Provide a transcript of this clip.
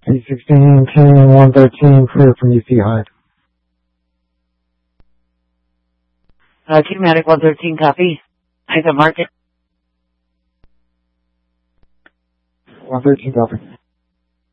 P16, King 113, clear from UC Hyde. Q-Matic 113, copy. I can mark it. 113, copy.